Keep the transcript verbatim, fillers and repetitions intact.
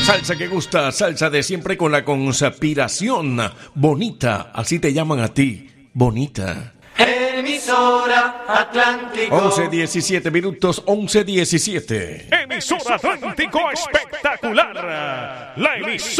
Salsa que gusta, salsa de siempre con la conspiración. Bonita, así te llaman a ti, bonita. Emisora Atlántico. once diecisiete minutos, once diecisiete. Emisora Atlántico espectacular. La emisora